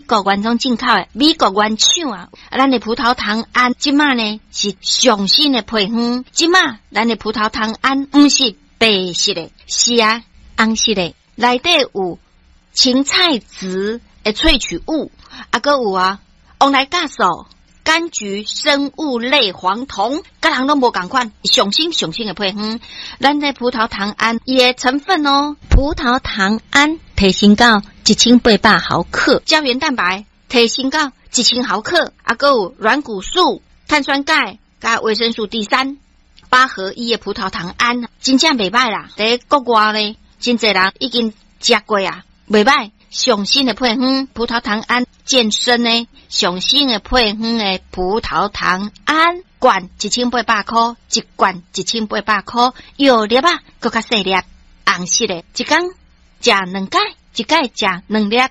国原装进口的美国原厂啊，咱的葡萄糖胺即马呢是上新的配方，即马咱的葡萄糖胺不是白色的，是啊红色的，内底有青菜籽的萃取物，还有啊往来酵素、柑橘生物类黄酮，各人都无同款，上新的配方。咱的葡萄糖胺伊的成分哦，葡萄糖胺提升到1800毫克，胶原蛋白提升到1000毫克，还有软骨素、碳酸钙加维生素 D3， 8合1的葡萄糖胺，真正袂歹啦。在国外呢，真侪人已经食过啊，袂歹。上新的配方葡萄糖胺健身呢，上新的配方的葡萄糖胺罐1800块，一罐1800块，药粒啊，搁较细粒，红色的，一天食2盖，一盖食2粒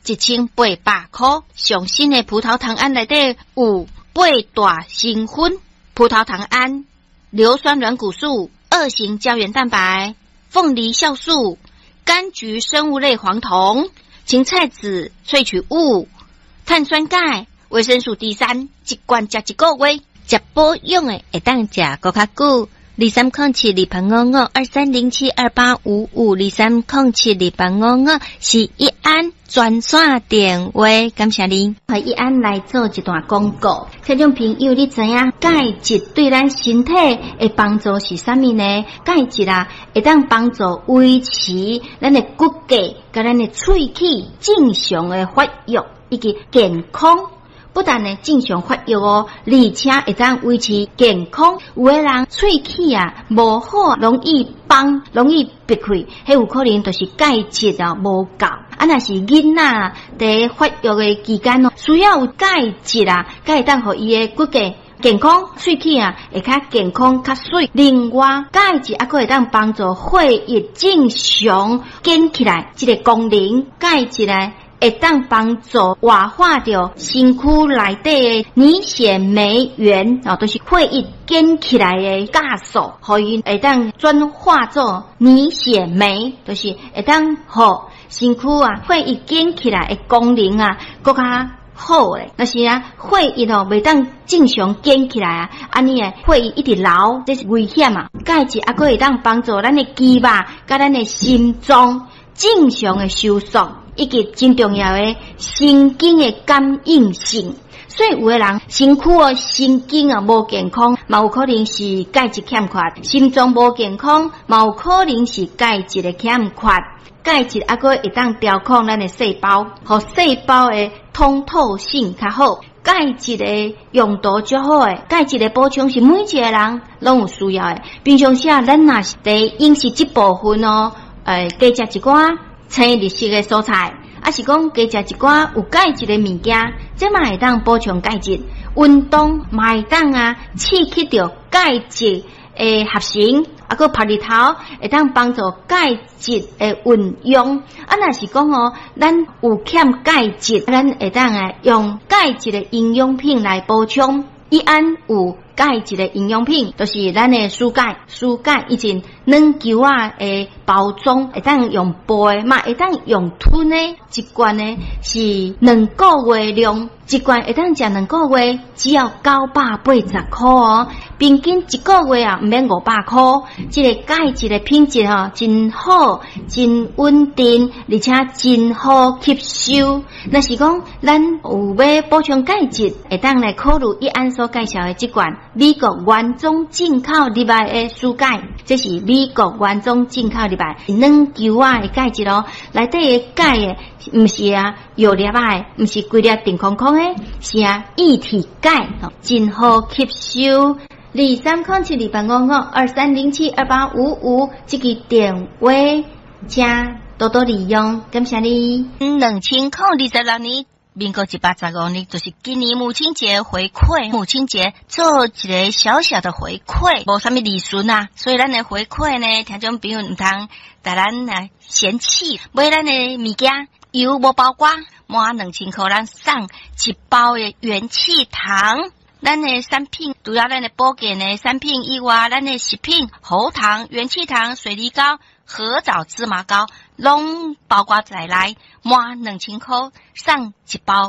，1800块。上新的葡萄糖胺内底有8大成分：葡萄糖胺、硫酸软骨素、2型胶原蛋白、凤梨酵素、柑橘生物类黄酮、青菜籽萃取物、碳酸钙、维生素 D3， 一罐食一个月，食保养的会当食搁较久。2307285523072855是一安专线电话，感谢您。和一安来做一段广告。听众朋友，你知影钙质对咱身体的帮助是啥物呢？钙质啊，会当帮助维持咱的骨骼甲咱的喙齿正常的发育以及健康。不但呢正常发育哦，而且会当维持健康。有的人喙齿啊无好，容易崩，容易闭开，迄有可能就是钙质啊无够。啊，若是囡仔在发育的期间哦，需要有钙质啊，才会当互伊的骨骼健康，喙齿啊会较健康较水。另外，钙质还会当帮助血液正常建起来，这个功能钙质呢会当帮助活化掉身躯内底的凝血酶原，都是血液建起来的酵素，互伊会当转化做凝血酶，就是会当互身躯啊血液建起来的功能啊更加好诶。但是啊，血液袂当正常建起来啊，安尼诶血液一直流，这是危险啊。钙质还会当帮助咱的肌肉甲咱的心脏正常的收缩。以及真重要的神经的感应性，所以有的人身躯的神经啊无健康，嘛有可能是钙质欠缺；心脏无健康，嘛有可能是钙质的欠缺。钙质还会当调控咱的细胞，和细胞的通透性较好。钙质的用途较好诶，钙质的补充是每一个人拢有需要诶。平常时啊，咱若是在饮食这部分哦，加食一寡青绿色的蔬菜，啊是讲加食一寡有钙质的物件，这嘛会当补充钙质。运动嘛会当啊刺激到钙质的合成，啊个晒日头会当帮助钙质的运用。啊，若是讲哦，咱有欠钙质，咱会当用钙质的营养品来补充。一安有钙质的营养品，就是咱的蔬钙以前软球啊的包装，会当用杯嘛，会当用吞的，一罐呢是2个月量，一罐会当食2个月，只要980块哦，平均1个月啊唔免500块。这个钙质的品质哦，真好，真稳定，而且真好吸收。若是讲咱有要补充钙质，会当来考虑一安所介绍的这罐美国原装进口入来的蔬钙，这是美国原装进口入来软球啊的钙质哦，内底的钙的唔是啊药粒啊，唔是规粒定空空的，是啊液体钙，真好吸收。2307285523072855这个电话，请多多利用，感谢你。2026年。民国185年就是今年母亲节回馈，母亲节做一个小小的回馈，无啥物利润啊，所以咱的回馈呢，听众朋友唔通带咱嫌弃，买咱的物件油无包括，满2000块咱送一包的元气糖。咱的产品除了咱的保健的产品以外，咱的食品喉糖、元气糖、水梨膏、合枣芝麻膏拢包括在内，满2000块送一包。